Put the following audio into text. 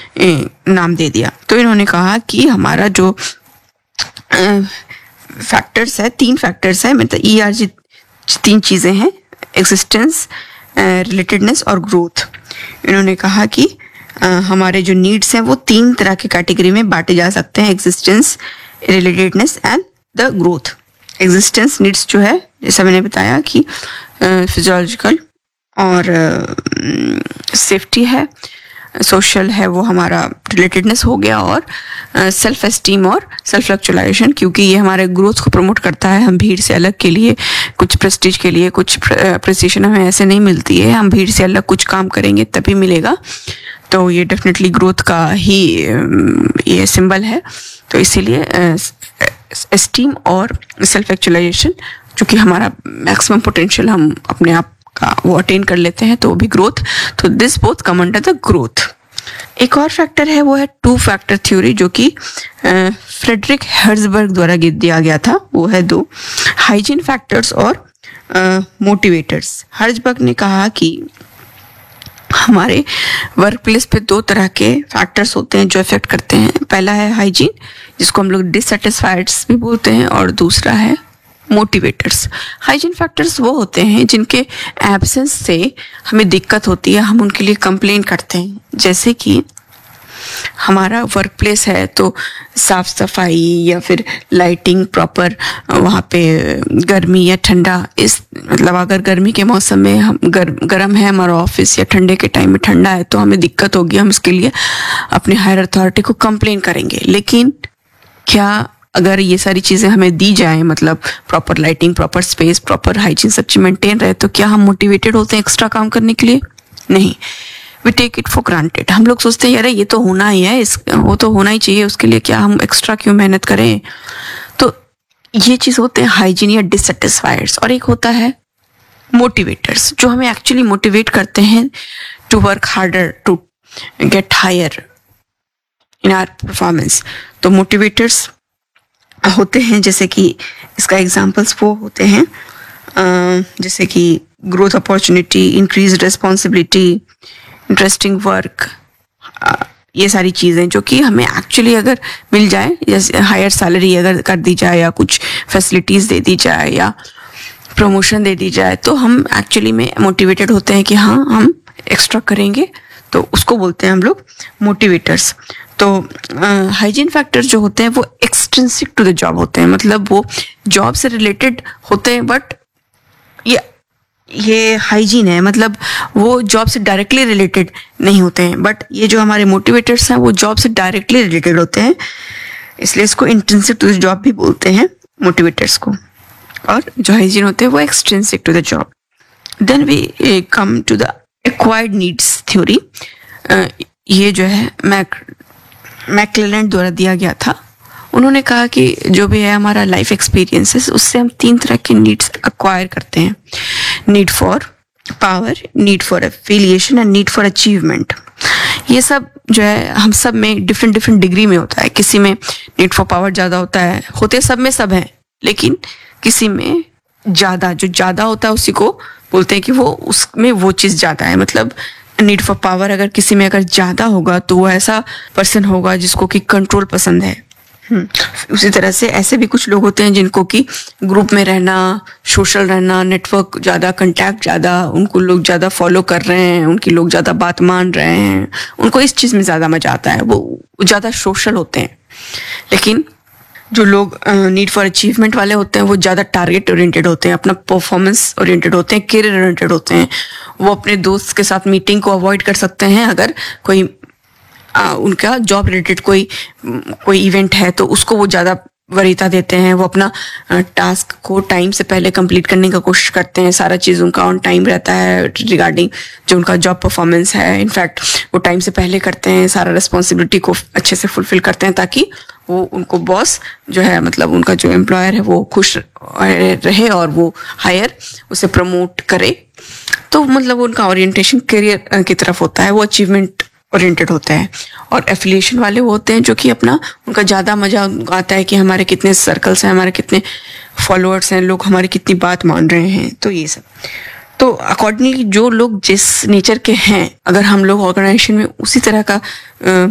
नाम दे दिया। तो इन्होंने कहा कि हमारा जो फैक्टर्स है, 3 फैक्टर्स है, मतलब ERG 3 चीज़ें हैं, एग्जिस्टेंस, रिलेटेडनेस और ग्रोथ। इन्होंने कहा कि हमारे जो नीड्स हैं वो 3 तरह के कैटेगरी में बांटे जा सकते हैं, existence, relatedness and the growth. Existence needs जो है, जैसा मैंने बताया कि फिजियोलॉजिकल और सेफ्टी है, सोशल है वो हमारा रिलेटेडनेस हो गया, और सेल्फ एस्टीम और सेल्फ एक्चुअलाइजेशन, क्योंकि ये हमारे ग्रोथ को प्रमोट करता है। हम भीड़ से अलग के लिए, कुछ प्रेस्टीज के लिए, कुछ अप्रिसिएशन हमें ऐसे नहीं मिलती है, हम भीड़ से अलग कुछ काम करेंगे तभी मिलेगा। तो ये डेफिनेटली ग्रोथ का ही ये सिंबल है। तो इसीलिए एस्टीम और सेल्फ एक्चुअलाइजेशन, जो कि हमारा मैक्सिमम पोटेंशियल हम अपने आप का वो अटेन कर लेते हैं, तो वो भी ग्रोथ। तो this both come under the growth. एक और फैक्टर है, वो है 2 फैक्टर थ्योरी, जो कि फ्रेडरिक हर्ट्जबर्ग द्वारा दिया गया था। वो है 2 हाइजीन फैक्टर्स और मोटिवेटर्स। हर्ट्जबर्ग ने कहा कि हमारे वर्क प्लेस पे 2 तरह के फैक्टर्स होते हैं जो इफेक्ट करते हैं। पहला है हाइजीन, जिसको हम लोग डिससेटिस्फाइड्स भी बोलते हैं, और दूसरा है मोटिवेटर्स। हाइजीन फैक्टर्स वो होते हैं जिनके एब्सेंस से हमें दिक्कत होती है, हम उनके लिए कंप्लेन करते हैं। जैसे कि हमारा वर्क प्लेस है तो साफ सफाई या फिर लाइटिंग प्रॉपर, वहाँ पे गर्मी या ठंडा, इस मतलब अगर गर्मी के मौसम में हम गर्म है हमारा ऑफिस, या ठंडे के टाइम में ठंडा है, तो हमें दिक्कत होगी, हम इसके लिए अपने हायर अथॉरिटी को कंप्लेन करेंगे। लेकिन क्या अगर ये सारी चीज़ें हमें दी जाए, मतलब proper lighting, proper space, proper hygiene सब चीज़ मेंटेन रहे, तो क्या हम मोटिवेटेड होते हैं एक्स्ट्रा काम करने के लिए? नहीं, we take it for granted. हम लोग सोचते हैं यार ये तो होना ही है, वो तो होना ही चाहिए, उसके लिए क्या हम एक्स्ट्रा क्यों मेहनत करें। तो ये चीज़ होते हैं हाइजीन या डिससेटिस्फायर्स। और एक होता है मोटिवेटर्स, जो हमें एक्चुअली मोटिवेट करते हैं to work harder, to get higher in our performance. तो मोटिवेटर्स होते हैं, जैसे कि इसका एग्जांपल्स वो होते हैं जैसे कि growth opportunity, increase responsibility, interesting work, ये सारी चीज़ें जो कि हमें एक्चुअली अगर मिल जाए, जैसे हायर सैलरी अगर कर दी जाए, या कुछ फैसिलिटीज़ दे दी जाए, या प्रमोशन दे दी जाए, तो हम एक्चुअली में मोटिवेटेड होते हैं कि हाँ हम एक्स्ट्रा करेंगे। तो उसको बोलते हैं हम लोग मोटिवेटर्स। तो हाइजीन फैक्टर्स जो होते हैं वो एक्सट्रिंसिक टू द जॉब होते हैं, मतलब वो जॉब से रिलेटेड होते हैं, बट ये हाइजीन है, मतलब वो जॉब से डायरेक्टली रिलेटेड नहीं होते हैं। बट ये जो हमारे मोटिवेटर्स हैं वो जॉब से डायरेक्टली रिलेटेड होते हैं, इसलिए इसको इंट्रिंसिक टू द जॉब भी बोलते हैं मोटिवेटर्स को। और जो हाइजीन होते हैं वो extrinsic to the job. Then we come to the acquired needs theory. ये जो है मैक्लेलैंड द्वारा दिया गया था। उन्होंने कहा कि जो भी है हमारा लाइफ एक्सपीरियंसेस, उससे हम 3 तरह के नीड्स एक्वायर करते हैं। Need for power, need for affiliation and need for achievement. ये सब जो है हम सब में डिफरेंट डिग्री में होता है। किसी में नीड फॉर पावर ज़्यादा होता है, होते सब में सब हैं, लेकिन किसी में ज़्यादा, जो ज़्यादा होता है उसी को बोलते हैं कि वो उसमें वो चीज़ ज़्यादा है। मतलब नीड फॉर पावर अगर किसी में अगर ज़्यादा होगा तो वो ऐसा पर्सन होगा जिसको कि कंट्रोल पसंद है। उसी तरह से ऐसे भी कुछ लोग होते हैं जिनको कि ग्रुप में रहना, सोशल रहना, नेटवर्क ज़्यादा, कंटैक्ट ज़्यादा, उनको लोग ज़्यादा फॉलो कर रहे हैं, उनकी लोग ज़्यादा बात मान रहे हैं, उनको इस चीज़ में ज़्यादा मजा आता है, वो ज़्यादा सोशल होते हैं। लेकिन जो लोग नीड फॉर अचीवमेंट वाले होते हैं वो ज़्यादा टारगेट ओरिएंटेड होते हैं, अपना परफॉर्मेंस ओरिएंटेड होते हैं, करियर ओरिएंटेड होते हैं। वो अपने दोस्त के साथ मीटिंग को अवॉइड कर सकते हैं अगर कोई उनका जॉब रिलेटेड कोई इवेंट है, तो उसको वो ज़्यादा वरीयता देते हैं। वो अपना टास्क को टाइम से पहले कंप्लीट करने का कोशिश करते हैं, सारा चीज़ उनका ऑन टाइम रहता है रिगार्डिंग जो उनका जॉब परफॉर्मेंस है। इनफैक्ट वो टाइम से पहले करते हैं, सारा रिस्पॉन्सिबिलिटी को अच्छे से फुलफिल करते हैं, ताकि वो उनको बॉस जो है, मतलब उनका जो एम्प्लॉयर है, वो खुश रहे और वो हायर उसे प्रमोट करे। तो मतलब उनका ओरिएंटेशन करियर की तरफ होता है, वो अचीवमेंट ओरिएंटेड होता है। और एफिलिएशन वाले वो होते हैं जो कि अपना, उनका ज़्यादा मजा आता है कि हमारे कितने सर्कल्स हैं, हमारे कितने फॉलोअर्स हैं, लोग हमारी कितनी बात मान रहे हैं। तो ये सब, तो अकॉर्डिंगली जो लोग जिस नेचर के हैं, अगर हम लोग ऑर्गेनाइजेशन में उसी तरह का